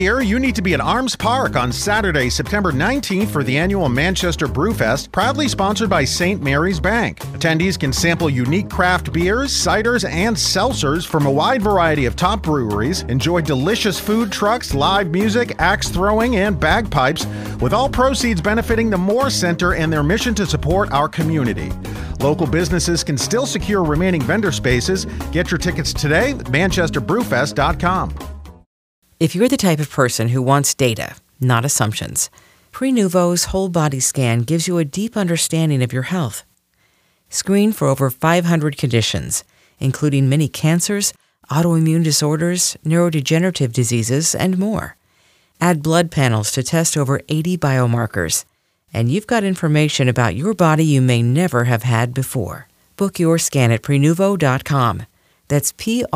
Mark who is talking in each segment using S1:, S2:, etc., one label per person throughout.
S1: Here, you need to be at Arms Park on Saturday, September 19th for the annual Manchester Brewfest, proudly sponsored by St. Mary's Bank. Attendees can sample unique craft beers, ciders, and seltzers from a wide variety of top breweries, enjoy delicious food trucks, live music, axe throwing, and bagpipes, with all proceeds benefiting the Moore Center and their mission to support our community. Local businesses can still secure remaining vendor spaces. Get your tickets today at manchesterbrewfest.com.
S2: If you're the type of person who wants data, not assumptions, Prenuvo's whole body scan gives you a deep understanding of your health. Screen for over 500 conditions, including many cancers, autoimmune disorders, neurodegenerative diseases, and more. Add blood panels to test over 80 biomarkers, and you've got information about your body you may never have had before. Book your scan at Prenuvo.com. That's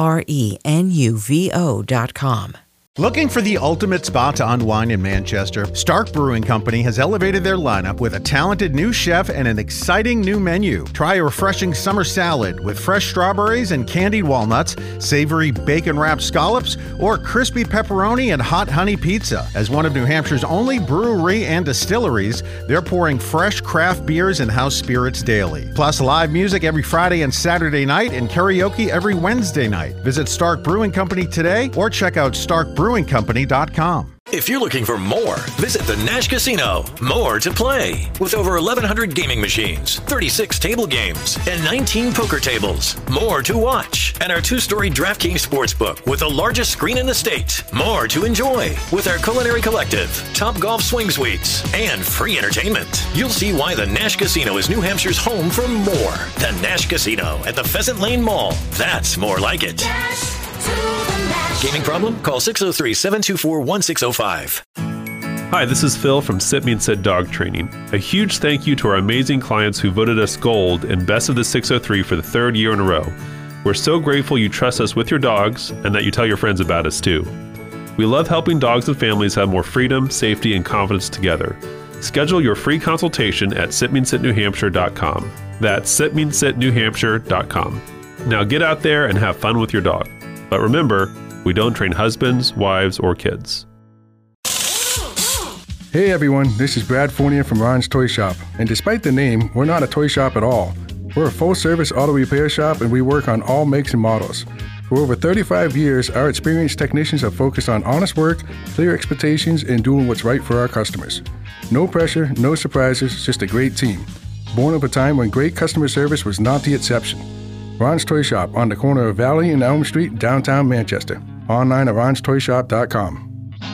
S2: Prenuvo.com.
S1: Looking for the ultimate spot to unwind in Manchester? Stark Brewing Company has elevated their lineup with a talented new chef and an exciting new menu. Try a refreshing summer salad with fresh strawberries and candied walnuts, savory bacon-wrapped scallops, or crispy pepperoni and hot honey pizza. As one of New Hampshire's only brewery and distilleries, they're pouring fresh craft beers and house spirits daily. Plus live music every Friday and Saturday night and karaoke every Wednesday night. Visit Stark Brewing Company today or check out starkbrewingcompany.com.
S3: If you're looking for more, visit the Nash Casino. More to play. With over 1,100 gaming machines, 36 table games, and 19 poker tables. More to watch. And our 2-story DraftKings Sportsbook with the largest screen in the state. More to enjoy with our Culinary Collective, Top Golf Swing Suites, and free entertainment. You'll see why the Nash Casino is New Hampshire's home for more. The Nash Casino at the Pheasant Lane Mall. That's more like it. Gaming problem? Call 603-724-1605.
S4: Hi, this is Phil from Sit Me and Sit Dog Training. A huge thank you to our amazing clients who voted us gold and best of the 603 for the 3rd year in a row. We're so grateful you trust us with your dogs and that you tell your friends about us too. We love helping dogs and families have more freedom, safety, and confidence together. Schedule your free consultation at sitmeansitnewhampshire.com. That's sitmeansitnewhampshire.com. Now get out there and have fun with your dog. But remember, we don't train husbands, wives, or kids.
S5: Hey everyone, this is Brad Fournier from Ron's Toy Shop. And despite the name, we're not a toy shop at all. We're a full-service auto repair shop and we work on all makes and models. For over 35 years, our experienced technicians have focused on honest work, clear expectations, and doing what's right for our customers. No pressure, no surprises, just a great team. Born of a time when great customer service was not the exception. Ron's Toy Shop on the corner of Valley and Elm Street, downtown Manchester. Online at ronstoyshop.com.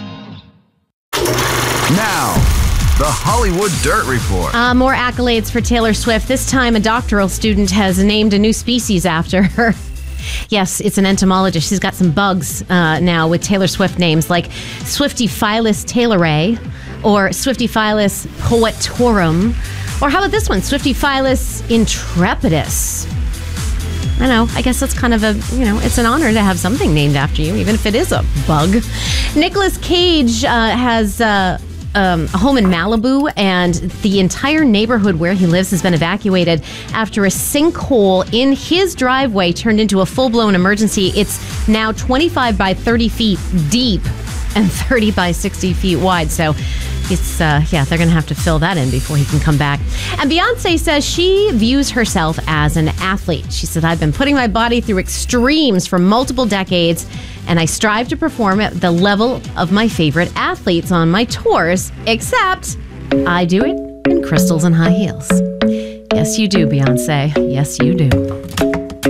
S6: Now, the Hollywood Dirt Report.
S7: More accolades for Taylor Swift. This time, a doctoral student has named a new species after her. Yes, it's an entomologist. She's got some bugs now with Taylor Swift names like Swiftyphilus taylori or Swiftyphilus poetorum. Or how about this one, Swiftyphilus intrepidus. I know, I guess that's kind of it's an honor to have something named after you, even if it is a bug. Nicolas Cage has a home in Malibu, and the entire neighborhood where he lives has been evacuated after a sinkhole in his driveway turned into a full-blown emergency. It's now 25 by 30 feet deep and 30 by 60 feet wide, so it's, they're going to have to fill that in before he can come back. And Beyonce says she views herself as an athlete. She said, I've been putting my body through extremes for multiple decades, and I strive to perform at the level of my favorite athletes on my tours, except I do it in crystals and high heels. Yes, you do, Beyonce. Yes, you do.